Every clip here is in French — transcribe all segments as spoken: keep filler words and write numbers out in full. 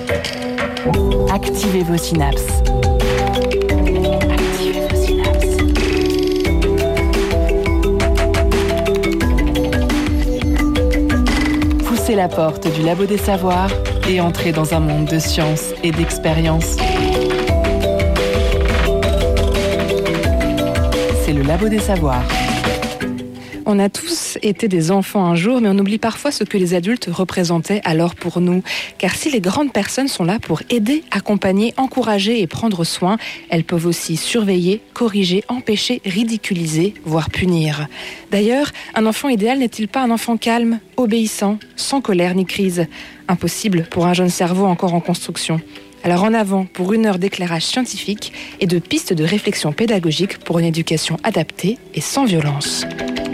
Activez vos synapses. Activez vos synapses. Poussez la porte du Labo des Savoirs et entrez dans un monde de science et d'expérience. C'est le Labo des Savoirs. On a tous été des enfants un jour, mais on oublie parfois ce que les adultes représentaient alors pour nous. Car si les grandes personnes sont là pour aider, accompagner, encourager et prendre soin, elles peuvent aussi surveiller, corriger, empêcher, ridiculiser, voire punir. D'ailleurs, un enfant idéal n'est-il pas un enfant calme, obéissant, sans colère ni crise ? Impossible pour un jeune cerveau encore en construction. Alors en avant pour une heure d'éclairage scientifique et de pistes de réflexion pédagogique pour une éducation adaptée et sans violence.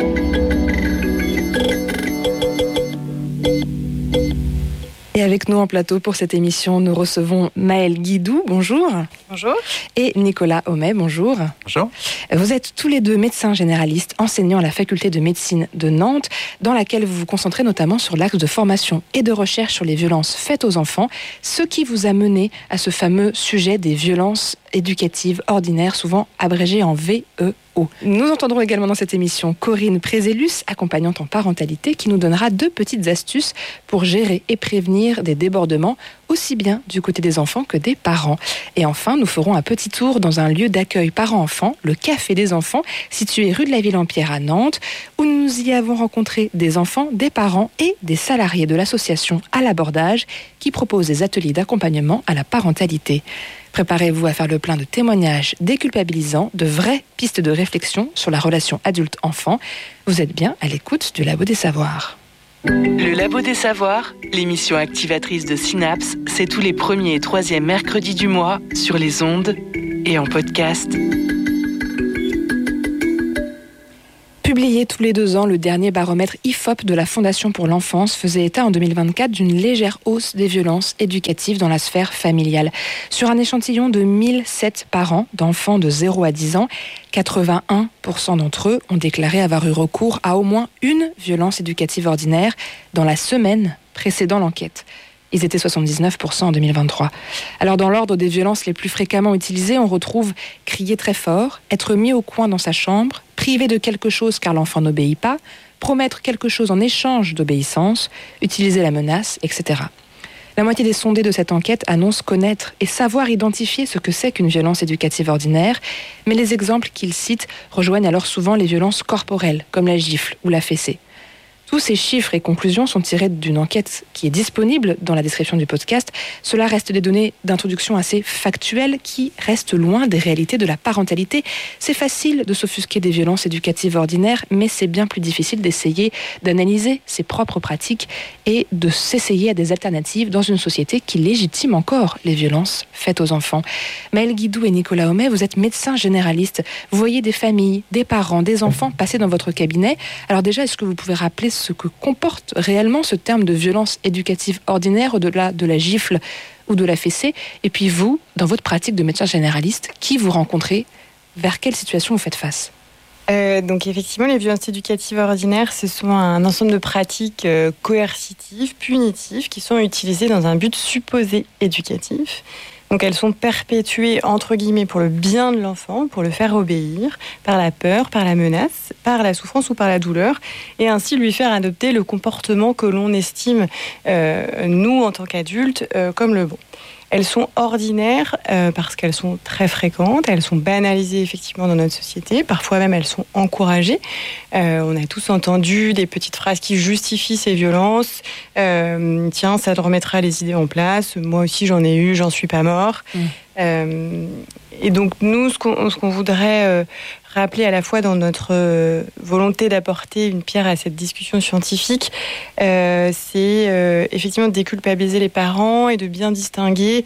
Et avec nous en plateau pour cette émission, nous recevons Maëlle Guidou, bonjour. Bonjour. Et Nicolas Homais, bonjour. Bonjour. Vous êtes tous les deux médecins généralistes, enseignants à la faculté de médecine de Nantes, dans laquelle vous vous concentrez notamment sur l'axe de formation et de recherche sur les violences faites aux enfants, ce qui vous a mené à ce fameux sujet des violences éducatives ordinaires, souvent abrégées en V E O. Nous entendrons également dans cette émission Corinne Prézélus, accompagnante en parentalité, qui nous donnera deux petites astuces pour gérer et prévenir des débordements, aussi bien du côté des enfants que des parents. Et enfin, nous ferons un petit tour dans un lieu d'accueil parents-enfants, le Café des enfants, situé rue de la Ville-en-Pierre à Nantes, où nous y avons rencontré des enfants, des parents et des salariés de l'association À l'abordage, qui propose des ateliers d'accompagnement à la parentalité. Préparez-vous à faire le plein de témoignages déculpabilisants, de vraies pistes de réflexion sur la relation adulte-enfant. Vous êtes bien à l'écoute du Labo des Savoirs. Le Labo des Savoirs, l'émission activatrice de Synapse, c'est tous les premiers et troisièmes mercredis du mois sur les ondes et en podcast. Publié tous les deux ans, le dernier baromètre I F O P de la Fondation pour l'enfance faisait état en deux mille vingt-quatre d'une légère hausse des violences éducatives dans la sphère familiale. Sur un échantillon de mille sept parents d'enfants de zéro à dix ans, quatre-vingt-un pour cent d'entre eux ont déclaré avoir eu recours à au moins une violence éducative ordinaire dans la semaine précédant l'enquête. Ils étaient soixante-dix-neuf pour cent en deux mille vingt-trois. Alors dans l'ordre des violences les plus fréquemment utilisées, on retrouve crier très fort, être mis au coin dans sa chambre, priver de quelque chose car l'enfant n'obéit pas, promettre quelque chose en échange d'obéissance, utiliser la menace, et cetera. La moitié des sondés de cette enquête annoncent connaître et savoir identifier ce que c'est qu'une violence éducative ordinaire, mais les exemples qu'ils citent rejoignent alors souvent les violences corporelles, comme la gifle ou la fessée. Tous ces chiffres et conclusions sont tirés d'une enquête qui est disponible dans la description du podcast. Cela reste des données d'introduction assez factuelles qui restent loin des réalités de la parentalité. C'est facile de s'offusquer des violences éducatives ordinaires, mais c'est bien plus difficile d'essayer d'analyser ses propres pratiques et de s'essayer à des alternatives dans une société qui légitime encore les violences faites aux enfants. Maëlle Guidou et Nicolas Homais, vous êtes médecins généralistes. Vous voyez des familles, des parents, des enfants passer dans votre cabinet. Alors déjà, est-ce que vous pouvez rappeler ce que comporte réellement ce terme de violence éducative ordinaire au-delà de la gifle ou de la fessée? Et puis vous, dans votre pratique de médecin généraliste, qui vous rencontrez? Vers quelle situation vous faites face? Euh, donc effectivement, les violences éducatives ordinaires, ce sont un ensemble de pratiques euh, coercitives, punitives, qui sont utilisées dans un but supposé éducatif. Donc elles sont perpétuées, entre guillemets, pour le bien de l'enfant, pour le faire obéir, par la peur, par la menace, par la souffrance ou par la douleur, et ainsi lui faire adopter le comportement que l'on estime, euh, nous, en tant qu'adultes, euh, comme le bon. Elles sont ordinaires euh, parce qu'elles sont très fréquentes, elles sont banalisées effectivement dans notre société, parfois même elles sont encouragées. Euh, on a tous entendu des petites phrases qui justifient ces violences. Euh, Tiens, ça te remettra les idées en place, moi aussi j'en ai eu, j'en suis pas mort. Mmh. Euh, et donc nous, ce qu'on, ce qu'on voudrait euh, rappeler à la fois dans notre euh, volonté d'apporter une pierre à cette discussion scientifique, euh, c'est euh, effectivement de déculpabiliser les parents et de bien distinguer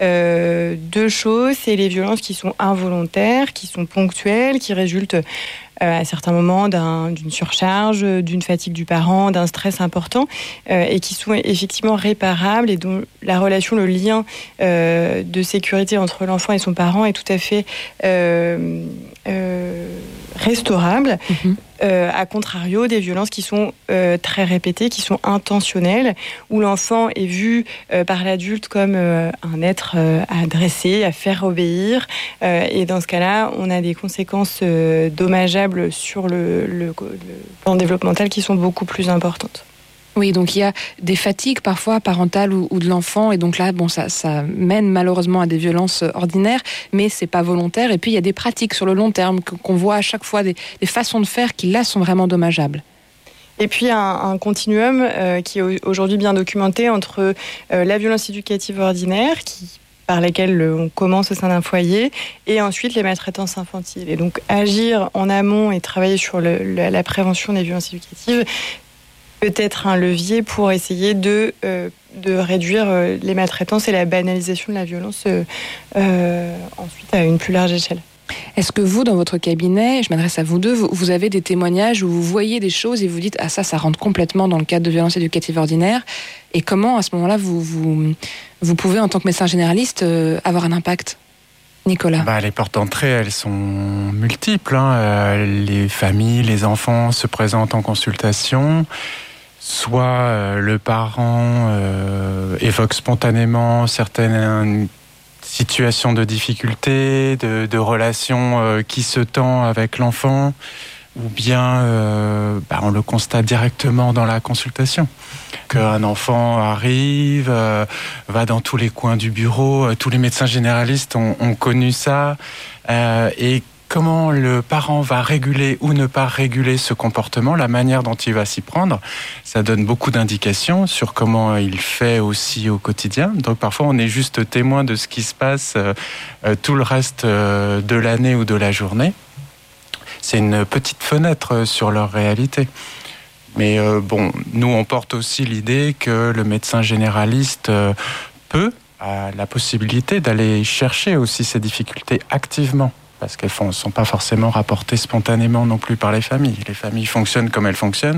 euh, deux choses. C'est les violences qui sont involontaires, qui sont ponctuelles, qui résultent euh, à certains moments d'un, d'une surcharge, d'une fatigue du parent, d'un stress important, euh, et qui sont effectivement réparables et dont la relation, le lien euh, de sécurité entre l'enfant et son parent est tout à fait euh, euh, restaurables. Mmh. Euh, à contrario, des violences qui sont euh, très répétées, qui sont intentionnelles, où l'enfant est vu euh, par l'adulte comme euh, un être euh, à dresser, à faire obéir. Euh, et dans ce cas-là, on a des conséquences euh, dommageables sur le, le, le plan développemental qui sont beaucoup plus importantes. Oui, donc il y a des fatigues parfois parentales ou, ou de l'enfant, et donc là, bon, ça, ça mène malheureusement à des violences ordinaires, mais c'est pas volontaire. Et puis il y a des pratiques sur le long terme qu'on voit à chaque fois, des, des façons de faire qui là sont vraiment dommageables. Et puis un, un continuum euh, qui est aujourd'hui bien documenté entre euh, la violence éducative ordinaire, qui par lesquelles on commence au sein d'un foyer, et ensuite les maltraitances infantiles. Et donc agir en amont et travailler sur le, la, la prévention des violences éducatives peut-être un levier pour essayer de, euh, de réduire euh, les maltraitances et la banalisation de la violence euh, euh, ensuite à une plus large échelle. Est-ce que vous, dans votre cabinet, je m'adresse à vous deux, vous, vous avez des témoignages où vous voyez des choses et vous dites « Ah ça, ça rentre complètement dans le cadre de violences éducatives ordinaires » et comment, à ce moment-là, vous, vous, vous pouvez, en tant que médecin généraliste, euh, avoir un impact ? Nicolas. Bah, les portes d'entrée, elles sont multiples. Hein. Euh, les familles, les enfants se présentent en consultation. Soit euh, le parent euh, évoque spontanément certaines situations de difficulté, de, de relations euh, qui se tend avec l'enfant, ou bien euh, bah, on le constate directement dans la consultation. Qu'un enfant arrive, euh, va dans tous les coins du bureau, euh, tous les médecins généralistes ont, ont connu ça, euh, et comment le parent va réguler ou ne pas réguler ce comportement, la manière dont il va s'y prendre, ça donne beaucoup d'indications sur comment il fait aussi au quotidien. Donc parfois on est juste témoin de ce qui se passe euh, tout le reste euh, de l'année ou de la journée. C'est une petite fenêtre sur leur réalité. Mais euh, bon, nous on porte aussi l'idée que le médecin généraliste euh, peut, a la possibilité d'aller chercher aussi ces difficultés activement. Parce qu'elles ne sont pas forcément rapportées spontanément non plus par les familles. Les familles fonctionnent comme elles fonctionnent.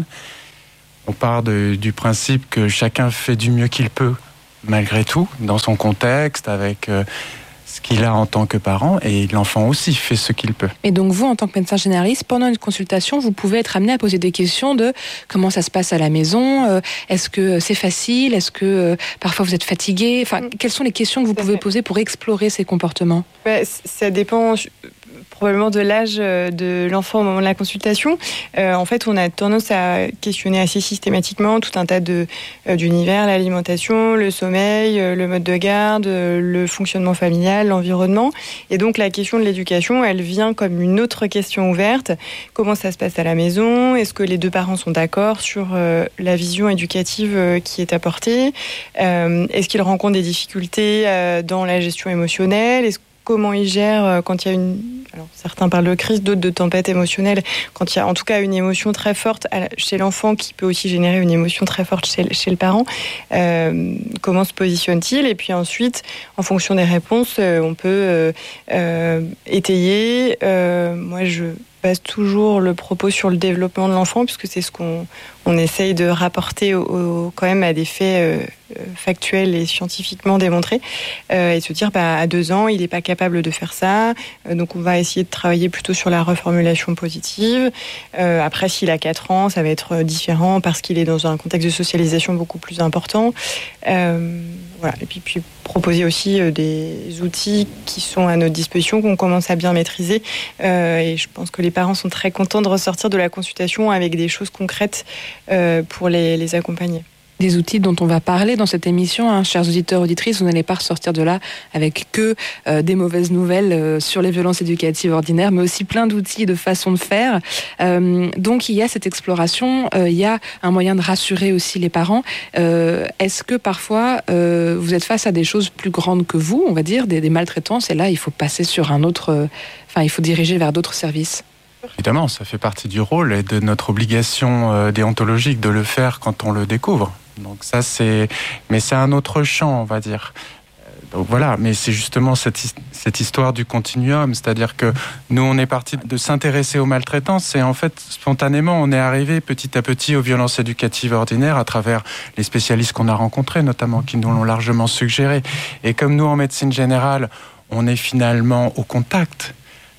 On part de, du principe que chacun fait du mieux qu'il peut, malgré tout, dans son contexte, avec euh, ce qu'il a en tant que parent, et l'enfant aussi fait ce qu'il peut. Et donc vous, en tant que médecin généraliste, pendant une consultation, vous pouvez être amené à poser des questions de comment ça se passe à la maison, euh, est-ce que c'est facile, est-ce que euh, parfois vous êtes fatigué, enfin, quelles sont les questions que vous pouvez poser pour explorer ces comportements ? Ouais, ça dépend probablement de l'âge de l'enfant au moment de la consultation. Euh, en fait, on a tendance à questionner assez systématiquement tout un tas de, euh, d'univers, l'alimentation, le sommeil, euh, le mode de garde, euh, le fonctionnement familial, l'environnement. Et donc, la question de l'éducation, elle vient comme une autre question ouverte. Comment ça se passe à la maison ? Est-ce que les deux parents sont d'accord sur euh, la vision éducative euh, qui est apportée ? euh, Est-ce qu'ils rencontrent des difficultés euh, dans la gestion émotionnelle ? Est-ce Comment ils gèrent quand il y a une... Alors, certains parlent de crise, d'autres de tempête émotionnelle. Quand il y a en tout cas une émotion très forte chez l'enfant qui peut aussi générer une émotion très forte chez, chez le parent, euh, comment se positionne-t-il ? Et puis ensuite, en fonction des réponses, on peut euh, euh, étayer. Euh, moi, je base toujours le propos sur le développement de l'enfant, puisque c'est ce qu'on on essaye de rapporter au, au, quand même à des faits euh, factuels et scientifiquement démontrés, euh, et se dire bah, à deux ans il n'est pas capable de faire ça, euh, donc on va essayer de travailler plutôt sur la reformulation positive. Euh, après, s'il a quatre ans, ça va être différent parce qu'il est dans un contexte de socialisation beaucoup plus important. Euh, voilà. Et puis, puis proposer aussi euh, des outils qui sont à notre disposition, qu'on commence à bien maîtriser. Euh, et je pense que les parents sont très contents de ressortir de la consultation avec des choses concrètes euh, pour les, les accompagner. Des outils dont on va parler dans cette émission, hein, chers auditeurs, auditrices, vous n'allez pas ressortir de là avec que euh, des mauvaises nouvelles euh, sur les violences éducatives ordinaires, mais aussi plein d'outils, de façons de faire. Euh, donc il y a cette exploration, euh, il y a un moyen de rassurer aussi les parents. Euh, est-ce que parfois euh, vous êtes face à des choses plus grandes que vous, on va dire, des, des maltraitances, et là il faut passer sur un autre, euh, enfin il faut diriger vers d'autres services ? Évidemment, ça fait partie du rôle et de notre obligation euh, déontologique de le faire quand on le découvre. Donc ça, c'est, mais c'est un autre champ, on va dire. Donc voilà, mais c'est justement cette, cette histoire du continuum, c'est-à-dire que nous, on est parti de s'intéresser aux maltraitances et en fait, spontanément, on est arrivé petit à petit aux violences éducatives ordinaires à travers les spécialistes qu'on a rencontrés, notamment, qui nous l'ont largement suggéré. Et comme nous, en médecine générale, on est finalement au contact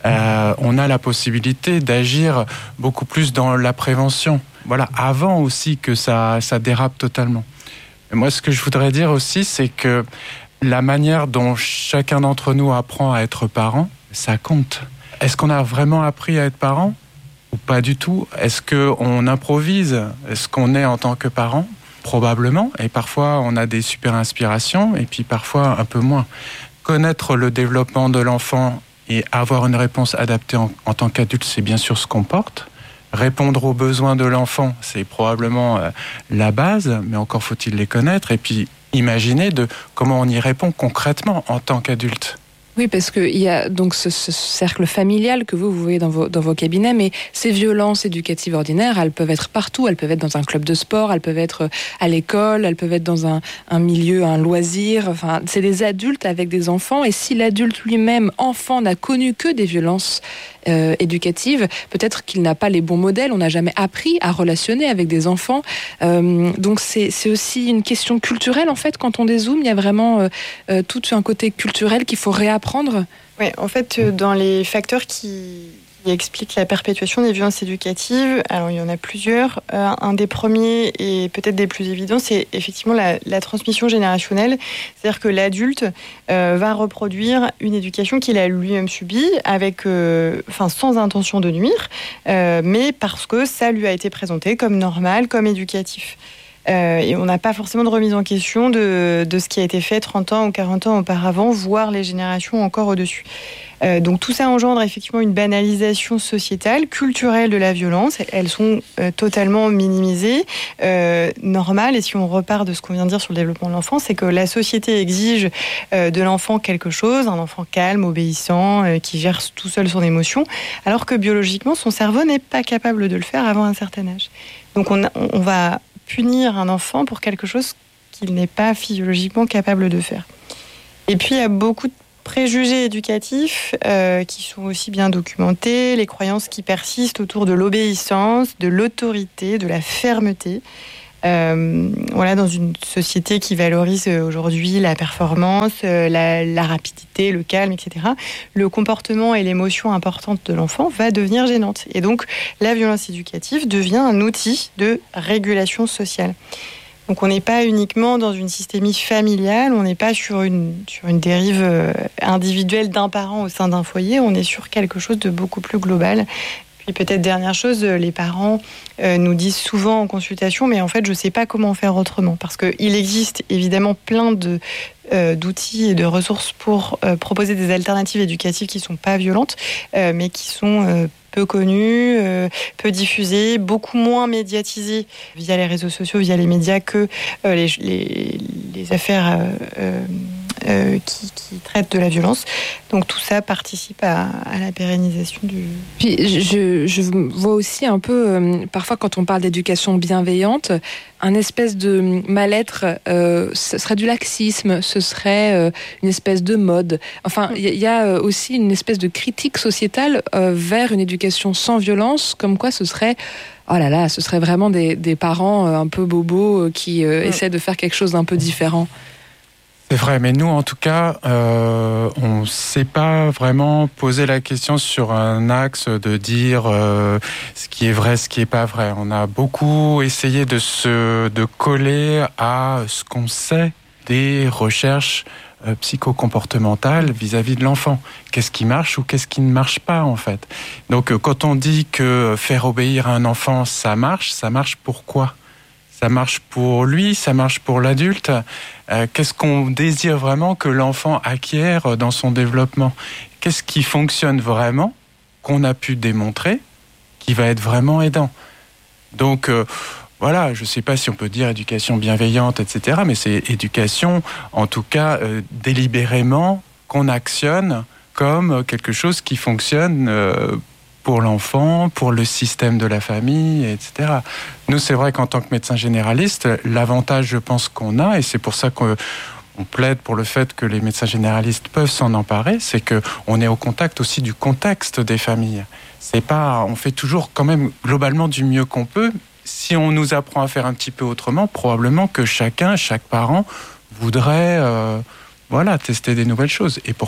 euh, on a la possibilité d'agir beaucoup plus dans la prévention. Voilà, avant aussi que ça, ça dérape totalement. Et moi, ce que je voudrais dire aussi, c'est que la manière dont chacun d'entre nous apprend à être parent, ça compte. Est-ce qu'on a vraiment appris à être parent ou pas du tout? Est-ce qu'on improvise? Est-ce qu'on est en tant que parent? Probablement. Et parfois, on a des super inspirations et puis parfois un peu moins. Connaître le développement de l'enfant et avoir une réponse adaptée en, en tant qu'adulte, c'est bien sûr ce qu'on porte. Répondre aux besoins de l'enfant, c'est probablement euh, la base, mais encore faut-il les connaître. Et puis, imaginer de comment on y répond concrètement en tant qu'adulte. Oui, parce qu'il y a donc ce, ce cercle familial que vous, vous voyez dans vos, dans vos cabinets, mais ces violences éducatives ordinaires, elles peuvent être partout. Elles peuvent être dans un club de sport, elles peuvent être à l'école, elles peuvent être dans un, un milieu, un loisir. Enfin, c'est des adultes avec des enfants. Et si l'adulte lui-même, enfant, n'a connu que des violences euh, éducatives, peut-être qu'il n'a pas les bons modèles. On n'a jamais appris à relationner avec des enfants. Euh, donc c'est, c'est aussi une question culturelle, en fait. Quand on dézoome, il y a vraiment euh, euh, tout un côté culturel qu'il faut réapprendre. Oui, en fait, dans les facteurs qui, qui expliquent la perpétuation des violences éducatives, alors il y en a plusieurs. Euh, un des premiers et peut-être des plus évidents, c'est effectivement la, la transmission générationnelle. C'est-à-dire que l'adulte euh, va reproduire une éducation qu'il a lui-même subie, avec, euh, enfin, sans intention de nuire, euh, mais parce que ça lui a été présenté comme normal, comme éducatif. Euh, et on n'a pas forcément de remise en question de, de ce qui a été fait trente ans ou quarante ans auparavant, voire les générations encore au-dessus. Euh, donc tout ça engendre effectivement une banalisation sociétale, culturelle de la violence. Elles sont euh, totalement minimisées, euh, normales. Et si on repart de ce qu'on vient de dire sur le développement de l'enfant, c'est que la société exige euh, de l'enfant quelque chose, un enfant calme, obéissant, euh, qui gère tout seul son émotion, alors que biologiquement, son cerveau n'est pas capable de le faire avant un certain âge. Donc on, on va punir un enfant pour quelque chose qu'il n'est pas physiologiquement capable de faire. Et puis, il y a beaucoup de préjugés éducatifs euh, qui sont aussi bien documentés, les croyances qui persistent autour de l'obéissance, de l'autorité, de la fermeté. Euh, voilà, dans une société qui valorise aujourd'hui la performance, la, la rapidité, le calme, et cetera, le comportement et l'émotion importante de l'enfant va devenir gênante. Et donc, la violence éducative devient un outil de régulation sociale. Donc, on n'est pas uniquement dans une systémie familiale, on n'est pas sur une, sur une dérive individuelle d'un parent au sein d'un foyer, on est sur quelque chose de beaucoup plus global. Et peut-être dernière chose, les parents euh, nous disent souvent en consultation, mais en fait, je ne sais pas comment faire autrement. Parce qu'il existe évidemment plein de, euh, d'outils et de ressources pour euh, proposer des alternatives éducatives qui ne sont pas violentes, euh, mais qui sont euh, peu connues, euh, peu diffusées, beaucoup moins médiatisées via les réseaux sociaux, via les médias que euh, les, les, les affaires euh, euh, qui, qui traitent de la violence. Donc tout ça participe à, à la pérennisation du... Puis je, je vois aussi un peu, euh, parfois quand on parle d'éducation bienveillante, un espèce de mal-être, euh, ce serait du laxisme, ce serait euh, une espèce de mode. Enfin, il y, y a aussi une espèce de critique sociétale euh, vers une éducation sans violence, comme quoi ce serait... Oh là là, ce serait vraiment des, des parents euh, un peu bobos euh, qui euh, ouais. essaient de faire quelque chose d'un peu différent. C'est vrai, mais nous, en tout cas, euh, on ne s'est pas vraiment posé la question sur un axe de dire euh, ce qui est vrai, ce qui n'est pas vrai. On a beaucoup essayé de se de coller à ce qu'on sait des recherches euh, psychocomportementales vis-à-vis de l'enfant. Qu'est-ce qui marche ou qu'est-ce qui ne marche pas, en fait. Donc, euh, quand on dit que faire obéir à un enfant, ça marche, ça marche pourquoi ? Ça marche pour lui, ça marche pour l'adulte. Euh, qu'est-ce qu'on désire vraiment que l'enfant acquiert dans son développement ? Qu'est-ce qui fonctionne vraiment, qu'on a pu démontrer, qui va être vraiment aidant ? Donc, euh, voilà, je ne sais pas si on peut dire éducation bienveillante, et cetera, mais c'est éducation, en tout cas, euh, délibérément, qu'on actionne comme quelque chose qui fonctionne euh, pour l'enfant, pour le système de la famille, et cetera. Nous, c'est vrai qu'en tant que médecin généraliste, l'avantage, je pense, qu'on a, et c'est pour ça qu'on plaide pour le fait que les médecins généralistes peuvent s'en emparer, c'est qu'on est au contact aussi du contexte des familles. C'est pas, on fait toujours quand même globalement du mieux qu'on peut. Si on nous apprend à faire un petit peu autrement, probablement que chacun, chaque parent voudrait euh, voilà, tester des nouvelles choses. Et pourquoi pas ?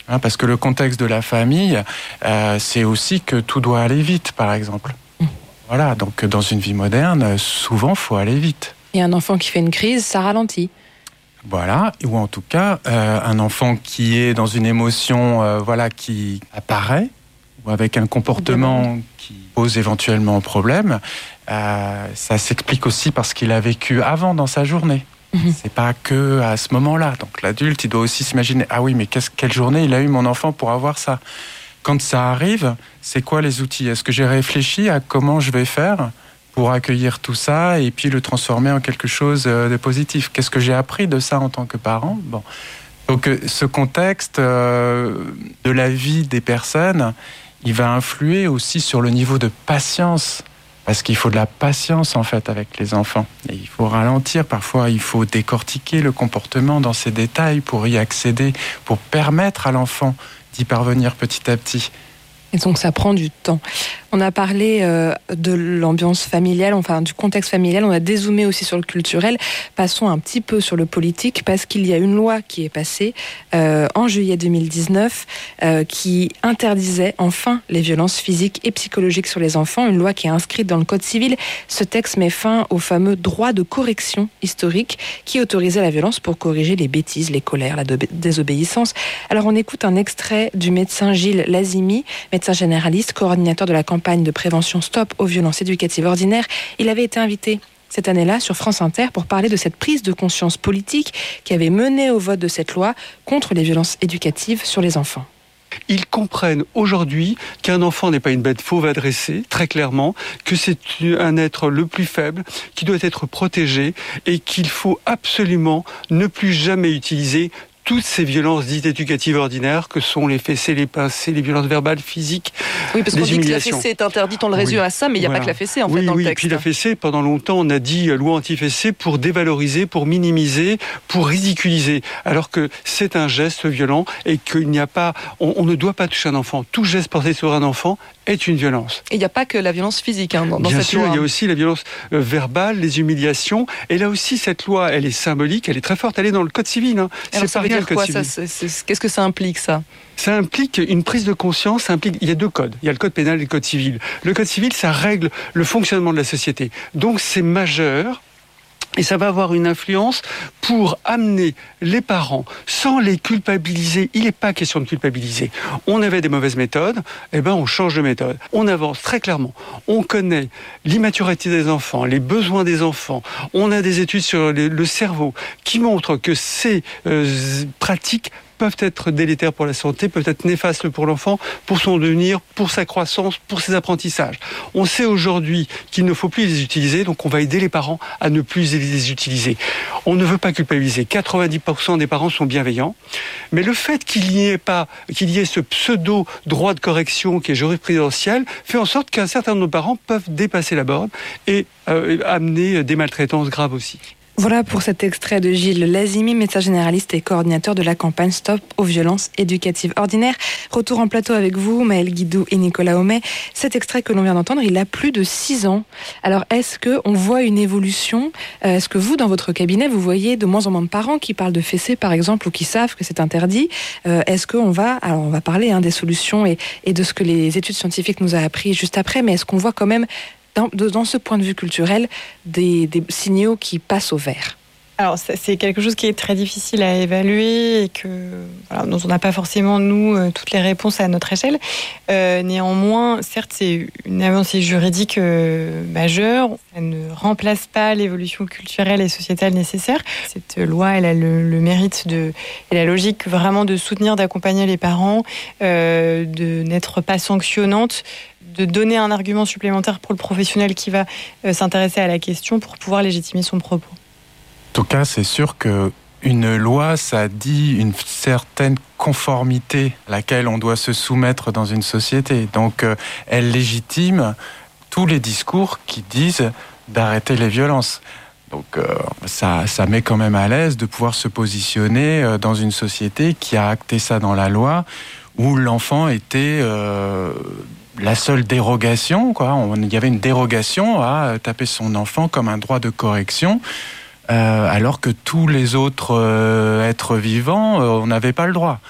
Hein, parce que le contexte de la famille, euh, c'est aussi que tout doit aller vite, par exemple. Mmh. Voilà, donc dans une vie moderne, souvent, il faut aller vite. Et un enfant qui fait une crise, ça ralentit. Voilà, ou en tout cas, euh, un enfant qui est dans une émotion euh, voilà, qui apparaît, ou avec un comportement qui pose éventuellement problème, euh, ça s'explique aussi parce qu'il a vécu avant dans sa journée. Mmh. C'est pas que à ce moment-là. Donc l'adulte, il doit aussi s'imaginer, ah oui, mais qu'est-ce, quelle journée il a eu mon enfant pour avoir ça ? Quand ça arrive, c'est quoi les outils ? Est-ce que j'ai réfléchi à comment je vais faire pour accueillir tout ça et puis le transformer en quelque chose de positif ? Qu'est-ce que j'ai appris de ça en tant que parent ? Bon. Donc ce contexte euh, de la vie des personnes, il va influer aussi sur le niveau de patience. Parce qu'il faut de la patience en fait avec les enfants. Et il faut ralentir, parfois il faut décortiquer le comportement dans ses détails pour y accéder, pour permettre à l'enfant d'y parvenir petit à petit. Et donc ça prend du temps. On a parlé euh, de l'ambiance familiale, enfin du contexte familial, on a dézoomé aussi sur le culturel. Passons un petit peu sur le politique, parce qu'il y a une loi qui est passée euh, en juillet deux mille dix-neuf euh, qui interdisait enfin les violences physiques et psychologiques sur les enfants, une loi qui est inscrite dans le Code civil. Ce texte met fin au fameux droit de correction historique qui autorisait la violence pour corriger les bêtises, les colères, la désobéissance. Alors on écoute un extrait du médecin Gilles Lazimi, médecin généraliste, coordinateur de la campagne de prévention Stop aux violences éducatives ordinaires. Il avait été invité cette année-là sur France Inter pour parler de cette prise de conscience politique qui avait mené au vote de cette loi contre les violences éducatives sur les enfants. Ils comprennent aujourd'hui qu'un enfant n'est pas une bête fauve à dresser, très clairement, que c'est un être le plus faible, qui doit être protégé et qu'il faut absolument ne plus jamais utiliser toutes ces violences dites éducatives ordinaires que sont les fessées, les pincées, les violences verbales, physiques, oui, parce qu'on les dit humiliations. que la fessée est interdite, on le résume oui. à ça, mais il n'y a voilà. pas que la fessée en oui, fait dans oui, le texte. texte. Oui, puis la fessée, pendant longtemps, on a dit loi anti-fessée pour dévaloriser, pour minimiser, pour ridiculiser, alors que c'est un geste violent et qu'il n'y a pas, on, on ne doit pas toucher un enfant. Tout geste porté sur un enfant est une violence. Et il n'y a pas que la violence physique hein, dans, dans Bien cette sûr, loi. Il y a aussi la violence euh, verbale, les humiliations. Et là aussi, cette loi, elle est symbolique, elle est très forte. Elle est dans le Code civil. Hein. Alors c'est ça pas veut rien dire le Code quoi civil. ça, c'est, c'est, Qu'est-ce que ça implique ça ? Ça implique une prise de conscience. Ça implique, il y a deux codes. Il y a le code pénal et le code civil. Le code civil, ça règle le fonctionnement de la société. Donc c'est majeur. Et ça va avoir une influence pour amener les parents, sans les culpabiliser. Il n'est pas question de culpabiliser. On avait des mauvaises méthodes, eh ben on change de méthode. On avance très clairement. On connaît l'immaturité des enfants, les besoins des enfants. On a des études sur les, le cerveau qui montrent que ces euh, pratiques peuvent être délétères pour la santé, peuvent être néfastes pour l'enfant, pour son devenir, pour sa croissance, pour ses apprentissages. On sait aujourd'hui qu'il ne faut plus les utiliser, donc on va aider les parents à ne plus les utiliser. On ne veut pas culpabiliser. quatre-vingt-dix pour cent des parents sont bienveillants, mais le fait qu'il n'y ait pas, qu'il y ait ce pseudo droit de correction qui est jurisprudentiel fait en sorte qu'un certain nombre de parents peuvent dépasser la borne et euh, amener des maltraitances graves aussi. Voilà pour cet extrait de Gilles Lazimi, médecin généraliste et coordinateur de la campagne Stop aux violences éducatives ordinaires. Retour en plateau avec vous, Maëlle Guidou et Nicolas Homais. Cet extrait que l'on vient d'entendre, il a plus de six ans. Alors, est-ce qu'on voit une évolution ? Est-ce que vous, dans votre cabinet, vous voyez de moins en moins de parents qui parlent de fessées, par exemple, ou qui savent que c'est interdit ? Est-ce qu'on va... Alors, on va parler hein, des solutions et, et de ce que les études scientifiques nous ont appris juste après, mais est-ce qu'on voit quand même Dans, dans ce point de vue culturel, des, des signaux qui passent au vert? Alors, c'est quelque chose qui est très difficile à évaluer et que, voilà, dont on n'a pas forcément, nous, toutes les réponses à notre échelle. Euh, néanmoins, certes, c'est une avancée juridique euh, majeure. Ça ne remplace pas l'évolution culturelle et sociétale nécessaire. Cette loi, elle a le, le mérite de, et la logique vraiment de soutenir, d'accompagner les parents, euh, de n'être pas sanctionnante, de donner un argument supplémentaire pour le professionnel qui va euh, s'intéresser à la question pour pouvoir légitimer son propos. En tout cas, c'est sûr qu'une loi, ça dit une certaine conformité à laquelle on doit se soumettre dans une société. Donc, euh, elle légitime tous les discours qui disent d'arrêter les violences. Donc, euh, ça, ça met quand même à l'aise de pouvoir se positionner dans une société qui a acté ça dans la loi, où l'enfant était... Euh, la seule dérogation, quoi. On, il y avait une dérogation à taper son enfant comme un droit de correction, euh, alors que tous les autres euh, êtres vivants, euh, on n'avait pas le droit.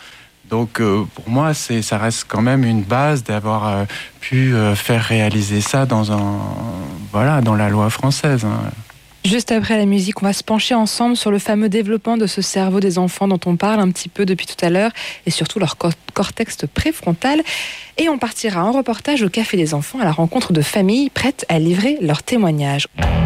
Donc euh, pour moi, c'est, ça reste quand même une base d'avoir euh, pu euh, faire réaliser ça dans, un, voilà, dans la loi française. Hein. Juste après la musique, on va se pencher ensemble sur le fameux développement de ce cerveau des enfants dont on parle un petit peu depuis tout à l'heure, et surtout leur cor- cortex préfrontal. Et on partira en reportage au Café des Enfants à la rencontre de familles prêtes à livrer leurs témoignages.